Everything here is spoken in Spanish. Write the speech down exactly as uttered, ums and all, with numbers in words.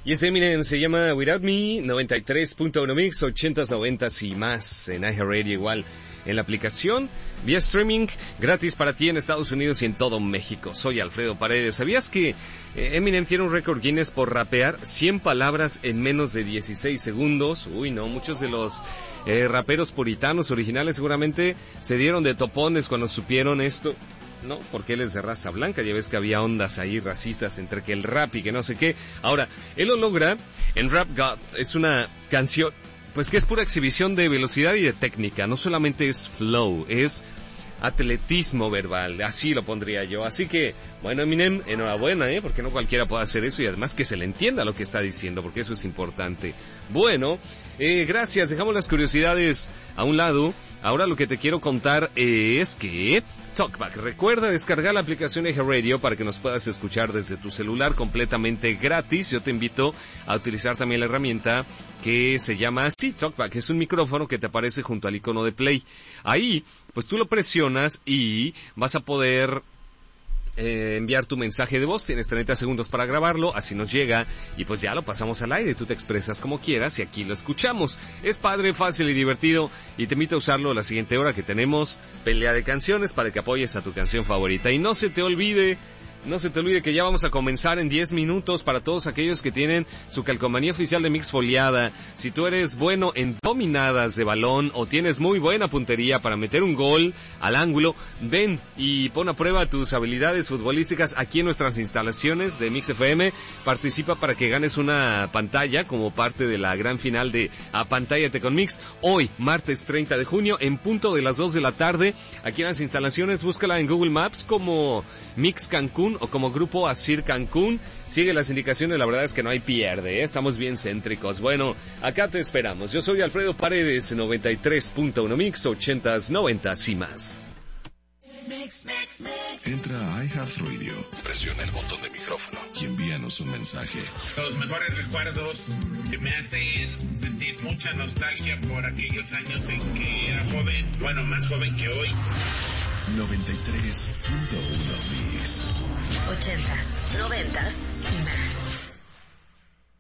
Y ese Eminem se llama Without Me, noventa y tres punto uno Mix, ochentas, noventas y más en iHeartRadio, igual en la aplicación, vía streaming, gratis para ti en Estados Unidos y en todo México. Soy Alfredo Paredes. ¿Sabías que Eminem tiene un récord Guinness por rapear cien palabras en menos de dieciséis segundos? Uy, no, muchos de los eh, raperos puritanos originales seguramente se dieron de topones cuando supieron esto. No, porque él es de raza blanca, ya ves que había ondas ahí racistas entre que el rap y que no sé qué. Ahora, él lo logra en Rap God, es una canción, pues que es pura exhibición de velocidad y de técnica, no solamente es flow, es atletismo verbal, así lo pondría yo. Así que, bueno, Eminem, enhorabuena, ¿eh? Porque no cualquiera puede hacer eso y además que se le entienda lo que está diciendo, porque eso es importante. Bueno, eh, gracias, dejamos las curiosidades a un lado. Ahora lo que te quiero contar es que Talkback, recuerda descargar la aplicación iHeartRadio para que nos puedas escuchar desde tu celular completamente gratis. Yo te invito a utilizar también la herramienta que se llama así, Talkback. Es un micrófono que te aparece junto al icono de play. Ahí, pues tú lo presionas y vas a poder Eh, enviar tu mensaje de voz. Tienes treinta segundos para grabarlo, así nos llega y pues ya lo pasamos al aire. Tú te expresas como quieras y aquí lo escuchamos. Es padre, fácil y divertido y te invito a usarlo la siguiente hora que tenemos pelea de canciones para que apoyes a tu canción favorita. Y no se te olvide No se te olvide que ya vamos a comenzar en diez minutos para todos aquellos que tienen su calcomanía oficial de Mix foliada. Si tú eres bueno en dominadas de balón o tienes muy buena puntería para meter un gol al ángulo, ven y pon a prueba tus habilidades futbolísticas aquí en nuestras instalaciones de Mix F M. Participa para que ganes una pantalla como parte de la gran final de Apantállate con Mix. Hoy, martes treinta de junio, en punto de las dos de la tarde, aquí en las instalaciones. Búscala en Google Maps como Mix Cancún o como Grupo Asir Cancún. Sigue las indicaciones, la verdad es que no hay pierde, ¿eh? Estamos bien céntricos. Bueno, acá te esperamos. Yo soy Alfredo Paredes, noventa y tres punto uno Mix, ochentas, noventas y más. Entra a iHeartRadio, presiona el botón de micrófono y envíanos un mensaje. Los mejores recuerdos que me hacen sentir mucha nostalgia por aquellos años en que era joven, bueno, más joven que hoy. noventa y tres punto uno Mix. Ochentas, noventas y más.